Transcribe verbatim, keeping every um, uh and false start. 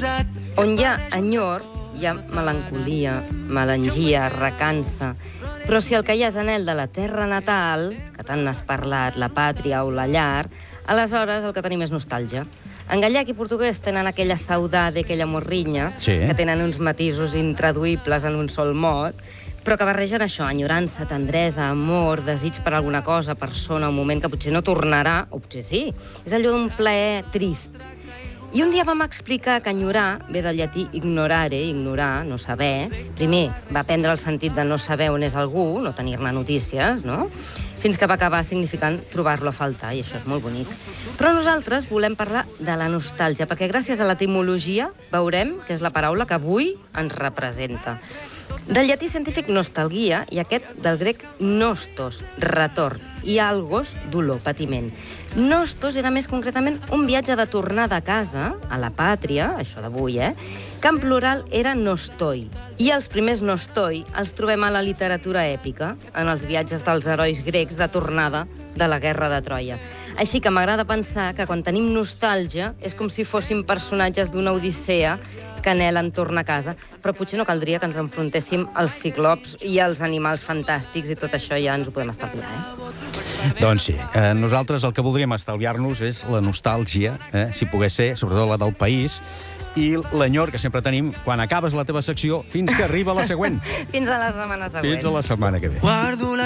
On hi ha enyor, hi ha melancolia, melangia, recança. Però si el que hi ha és anhel de la terra natal, que tant n'has parlat, la pàtria o la llar, aleshores el que tenim és nostàlgia. En gallec i portuguès tenen aquella saudade, aquella morrinya, Sí. que tenen uns matisos intraduïbles en un sol mot, però que barregen això, enyorança, tendresa, amor, desig per alguna cosa, persona, un moment que potser no tornarà, o potser sí. És allò d'un plaer trist. I un dia vam explicar que enyorar ve del llatí ignorare, ignorar, no saber. Primer va prendre el sentit de no saber on és algú, no tenir-ne notícies, no? Fins que va acabar significant trobar-lo a faltar, i això és molt bonic. Però nosaltres volem parlar de la nostàlgia, perquè gràcies a l'etimologia veurem que és la paraula que avui ens representa. Del llatí científic nostalgia i aquest del grec nostos, retorn, i algos, dolor, patiment. Nostos era més concretament un viatge de tornada a casa, a la pàtria, això d'avui, eh? Que en plural era nostoi. I els primers nostoi els trobem a la literatura èpica, en els viatges dels herois grecs de tornada de la guerra de Troia. Així que m'agrada pensar que quan tenim nostàlgia és com si fóssim personatges d'una odissea que anhelen tornar a casa, però potser no caldria que ens enfrontéssim als ciclops i als animals fantàstics i tot això ja ens ho podem estalviar, eh? Doncs sí, eh, nosaltres el que voldríem estalviar-nos és la nostàlgia, eh, si pogués ser, sobretot la del país, i l'enyor que sempre tenim quan acabes la teva secció fins que arriba la següent. Fins a la setmana següent. Fins a la setmana que ve.